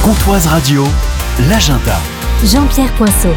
Pontoise Radio, l'agenda. Jean-Pierre Poinceau.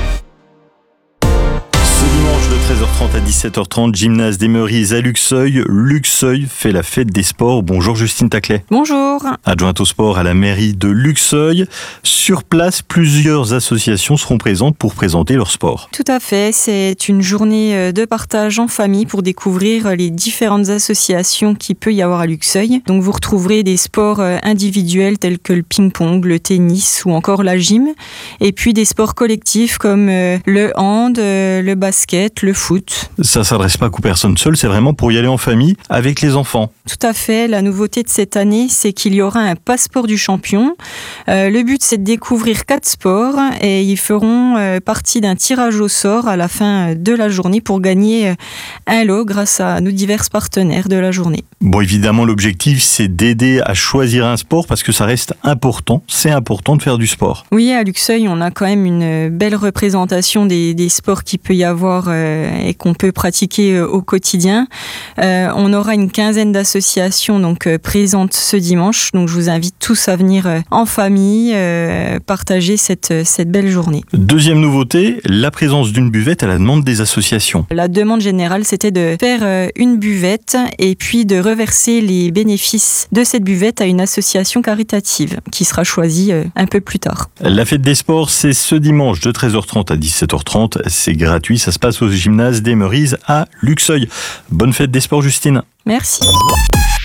Ce dimanche de 13h30 à 17h30, gymnase des Meurises à Luxeuil. Luxeuil fait la fête des sports. Bonjour Justine Taclet. Bonjour. Adjointe au sport à la mairie de Luxeuil. Sur place, plusieurs associations seront présentes pour présenter leur sport. Tout à fait, c'est une journée de partage en famille pour découvrir les différentes associations qu'il peut y avoir à Luxeuil. Donc vous retrouverez des sports individuels tels que le ping-pong, le tennis ou encore la gym. Et puis des sports collectifs comme le hand, le basket, le foot. Ça s'adresse pas qu'aux personnes seules, c'est vraiment pour y aller en famille avec les enfants. Tout à fait, la nouveauté de cette année, c'est qu'il y aura un passeport du champion. Le but, c'est de découvrir 4 sports et ils feront partie d'un tirage au sort à la fin de la journée pour gagner un lot grâce à nos divers partenaires de la journée. Bon, évidemment, l'objectif, c'est d'aider à choisir un sport parce que ça reste important. C'est important de faire du sport. Oui, à Luxeuil, on a quand même une belle représentation des sports qu'il peut y avoir et qu'on peut pratiquer au quotidien. On aura une quinzaine d'associations donc présentes ce dimanche. Donc, je vous invite tous à venir en famille partager cette belle journée. Deuxième nouveauté, la présence d'une buvette à la demande des associations. La demande générale, c'était de faire une buvette et puis de reverser les bénéfices de cette buvette à une association caritative qui sera choisie un peu plus tard. La fête des sports, c'est ce dimanche de 13h30 à 17h30. C'est gratuit, ça se passe au gymnase des Meurises à Luxeuil. Bonne fête des sports, Justine. Merci.